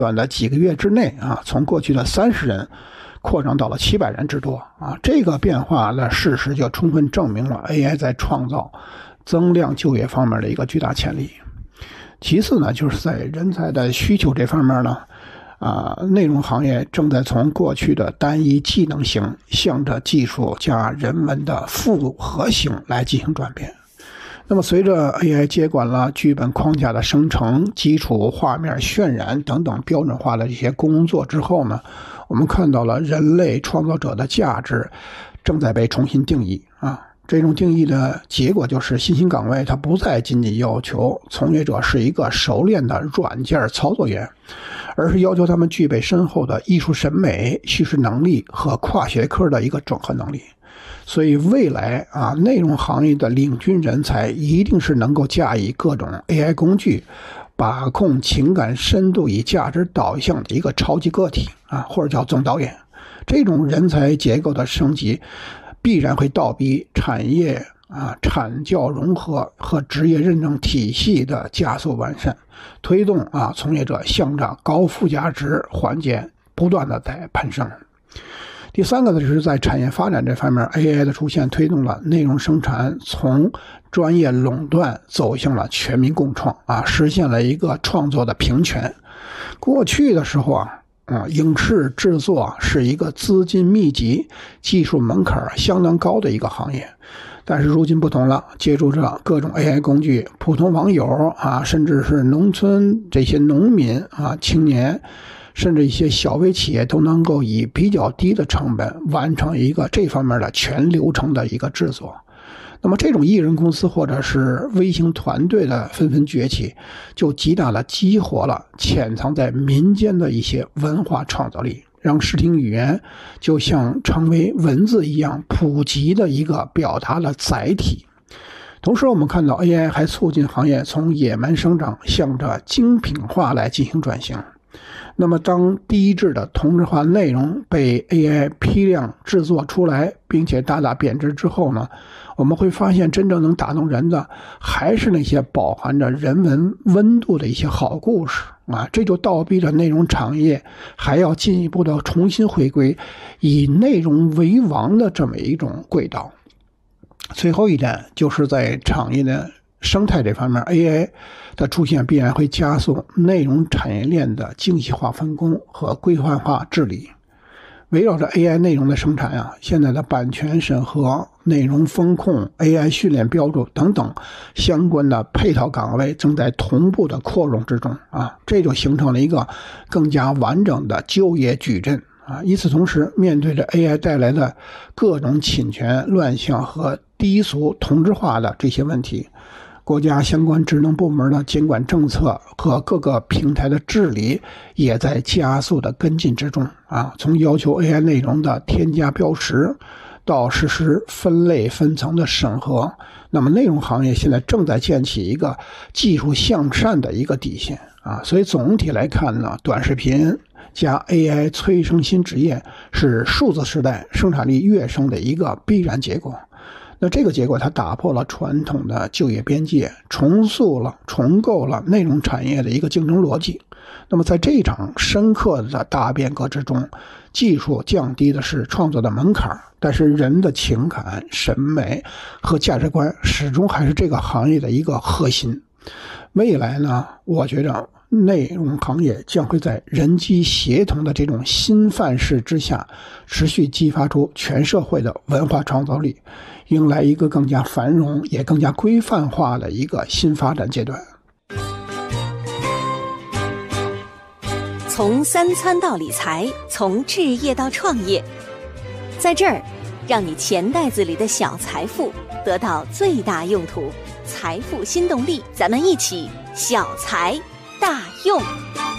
短的几个月之内从过去的30人扩张到了700人之多这个变化的事实就充分证明了 AI 在创造增量就业方面的一个巨大潜力。其次呢，就是在人才的需求这方面呢，内容行业正在从过去的单一技能型向着技术加人文的复合型来进行转变。那么随着 AI 接管了剧本框架的生成、基础画面渲染等等标准化的这些工作之后呢，我们看到了人类创造者的价值正在被重新定义这种定义的结果就是新兴岗位它不再仅仅要求从业者是一个熟练的软件操作员，而是要求他们具备深厚的艺术审美、叙事能力和跨学科的一个整合能力。所以未来内容行业的领军人才一定是能够驾驭各种 AI 工具，把控情感深度与价值导向的一个超级个体或者叫总导演。这种人才结构的升级必然会倒逼产业产教融合和职业认证体系的加速完善，推动从业者向着高附加值环节不断的在攀升。第三个呢，就是在产业发展这方面 AI 的出现推动了内容生产从专业垄断走向了全民共创实现了一个创作的平权。过去的时候影视制作是一个资金密集、技术门槛相当高的一个行业，但是如今不同了，借助着各种 AI 工具，普通网友甚至是农村这些农民青年，甚至一些小微企业都能够以比较低的成本完成一个这方面的全流程的一个制作。那么这种艺人公司或者是微型团队的纷纷崛起，就极大的激活了潜藏在民间的一些文化创造力，让视听语言就像成为文字一样普及的一个表达的载体。同时我们看到 AI 还促进行业从野蛮生长向着精品化来进行转型。那么当低质的同质化内容被 AI 批量制作出来并且大大贬值之后呢，我们会发现真正能打动人的还是那些饱含着人文温度的一些好故事这就倒逼着内容产业还要进一步的重新回归以内容为王的这么一种轨道。最后一点就是在产业的生态这方面 AI 的出现必然会加速内容产业链的精细化分工和规范化治理。围绕着 AI 内容的生产现在的版权审核、内容风控、AI 训练标准等等相关的配套岗位正在同步的扩容之中这就形成了一个更加完整的就业矩阵与此同时，面对着 AI 带来的各种侵权、乱象和低俗同质化的这些问题，国家相关职能部门的监管政策和各个平台的治理也在加速的跟进之中从要求 AI 内容的添加标识到实施分类分层的审核，那么内容行业现在正在建起一个技术向善的一个底线所以总体来看呢，短视频加 AI 催生新职业是数字时代生产力跃升的一个必然结果。那这个结果它打破了传统的就业边界，重构了内容产业的一个竞争逻辑。那么在这场深刻的大变革之中，技术降低的是创作的门槛，但是人的情感、审美和价值观始终还是这个行业的一个核心。未来呢，我觉得内容行业将会在人机协同的这种新范式之下，持续激发出全社会的文化创造力，迎来一个更加繁荣也更加规范化的一个新发展阶段。 从三餐到理财，从置业到创业，在这儿让你钱袋子里的小财富得到最大用途。财富新动力，咱们一起小财大用。